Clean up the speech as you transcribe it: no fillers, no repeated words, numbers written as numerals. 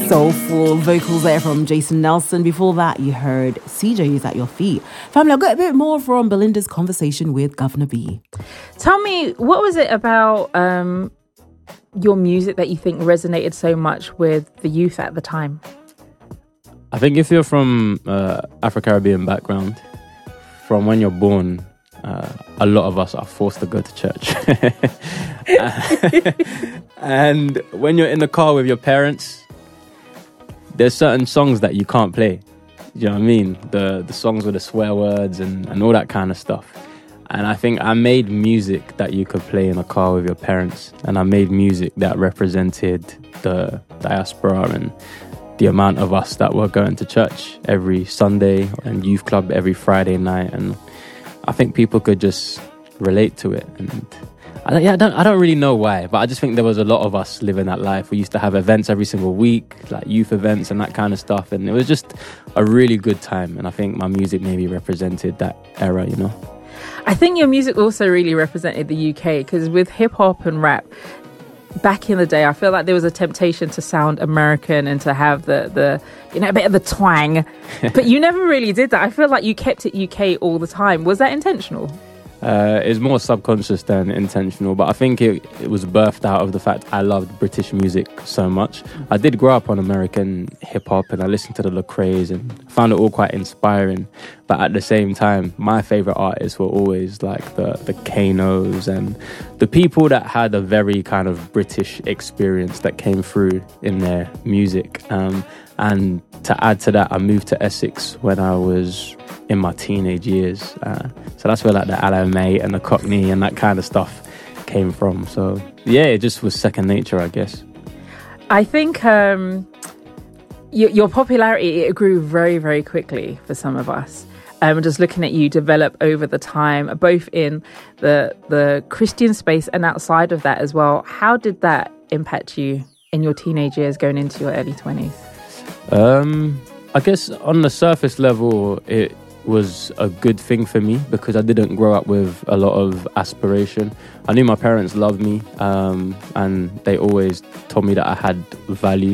Soulful vocals there from Jason Nelson. Before that, you heard CJ's At Your Feet. Family, I've got a bit more from Belinda's conversation with Governor B. Tell me, what was it about your music that you think resonated so much with the youth at the time? I think if you're from Afro-Caribbean background, from when you're born, a lot of us are forced to go to church. And when you're in the car with your parents, there's certain songs that you can't play. You know what I mean? The songs with the swear words and all that kind of stuff. And I think I made music that you could play in a car with your parents. And I made music that represented the diaspora and the amount of us that were going to church every Sunday and youth club every Friday night. And I think people could just relate to it. And I don't really know why, but I just think there was a lot of us living that life. We used to have events every single week, like youth events and that kind of stuff. And it was just a really good time. And I think my music maybe represented that era, you know? I think your music also really represented the UK, because with hip hop and rap, back in the day, I feel like there was a temptation to sound American and to have the a bit of the twang. But you never really did that. I feel like you kept it UK all the time. Was that intentional? It's more subconscious than intentional, but I think it was birthed out of the fact I loved British music so much. I did grow up on American hip-hop and I listened to the Lecraes and found it all quite inspiring. But at the same time, my favourite artists were always like the Kanos and the people that had a very kind of British experience that came through in their music. And to add to that, I moved to Essex when I was in my teenage years. So that's where like the LMA and the Cockney and that kind of stuff came from. So yeah, it just was second nature, I guess. I think your popularity, it grew very, very quickly for some of us. Just looking at you develop over the time, both in the Christian space and outside of that as well. How did that impact you in your teenage years going into your early 20s? I guess on the surface level, it was a good thing for me because I didn't grow up with a lot of aspiration. I knew my parents loved me, and they always told me that I had value.